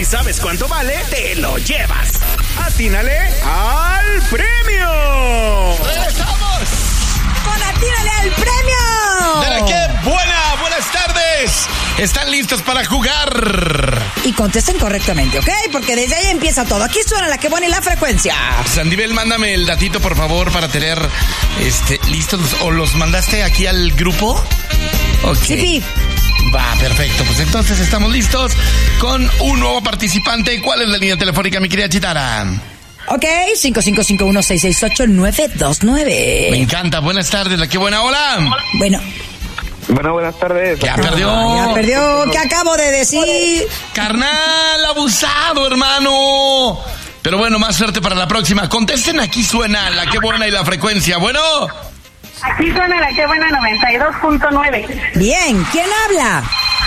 sabes cuánto vale, te lo llevas. ¡Atínale al premio! ¡Regresamos! ¡Con Atínale al premio! ¡De la que buenas tardes! ¿Están listos para jugar? Y contesten correctamente, ¿ok? Porque desde ahí empieza todo. Aquí suena la que buena y la frecuencia. Sandivel, mándame el datito, por favor, para tener listos. ¿O los mandaste aquí al grupo? Ok. Sí. Va, perfecto. Pues entonces estamos listos con un nuevo participante. ¿Cuál es la línea telefónica, mi querida Chitara? Ok, 5551-668-929. Me encanta. Buenas tardes, la que buena. Hola. Bueno, buenas tardes. Ya perdió. ya perdió. ¿Qué acabo de decir? Carnal, abusado, hermano. Pero bueno, más suerte para la próxima. Contesten, aquí suena la que buena y la frecuencia. Bueno. Aquí suena la que buena 92.9. Bien, ¿quién habla?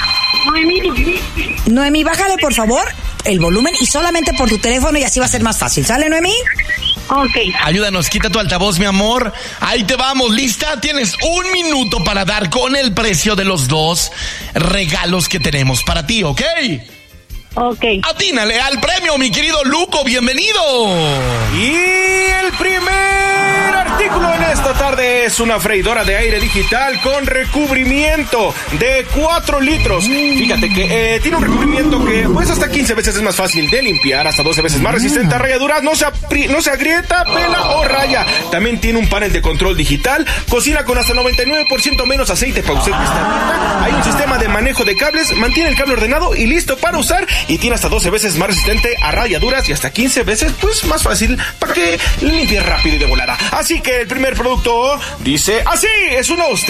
Noemí, bájale por favor el volumen y solamente por tu teléfono y así va a ser más fácil. ¿Sale, Noemí? Ok. Ayúdanos, quita tu altavoz, mi amor. Ahí te vamos, ¿lista? Tienes 1 minuto para dar con el precio de los 2 regalos que tenemos para ti, ¿ok? Ok. Atínale al premio, mi querido Luco, bienvenido. Y el primer artículo en esta tarde es una freidora de aire digital con recubrimiento de 4 litros. Fíjate que tiene un recubrimiento que pues hasta 15 veces es más fácil de limpiar, hasta 12 veces más resistente a rayaduras, no se agrieta, pela o raya. También tiene un panel de control digital, cocina con hasta 99% menos aceite para usted que está dieta. Hay un sistema de manejo de cables, mantiene el cable ordenado y listo para usar. Y tiene hasta 12 veces más resistente a rayaduras y hasta 15 veces pues más fácil para que limpie rápido y de volada. Así que el primer producto dice así, es una